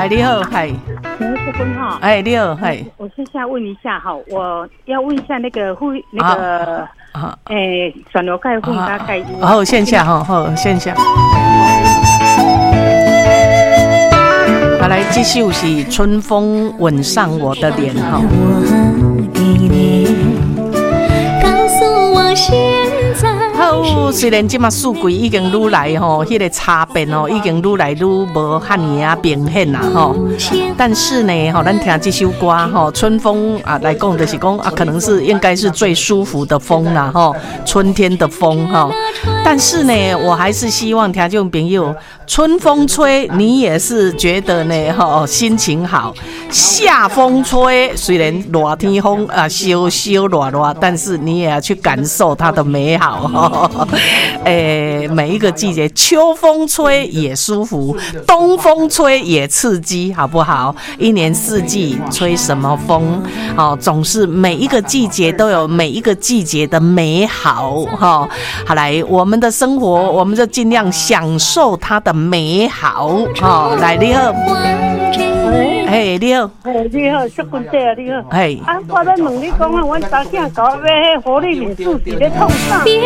哎，你好，嗨， 是坤哈。 哎，你好，嗨。 我先下问一下哈，我要问一下那个转流钙混搭钙。 好，线下哈，好，线下。好，来，这首是春风吻上我的脸哈。好，虽然即马数据已经愈来吼，迄个差别吼，已经愈来愈无遐尼啊明显啦吼。但是呢，吼，咱听这首歌吼，春风啊来讲就是讲啊，可能是应该是最舒服的风啦吼，春天的风哈。但是呢，我还是希望听众朋友，春风吹，你也是觉得呢吼心情好；夏风吹，虽然热天风啊烧烧热热，但是你也要去感受它的美好哈。每一个季节，秋风吹也舒服，东风吹也刺激，好不好？一年四季吹什么风？总是每一个季节都有每一个季节的美好哈。好，来，我们的生活，我们就尽量享受它的美好哈。来，你好。嘿，你好。 嘿，你好，淑君姐啊，你好。 嘿。 我要问你讲啊，阮查囝搞迄活力美术伫咧创啥？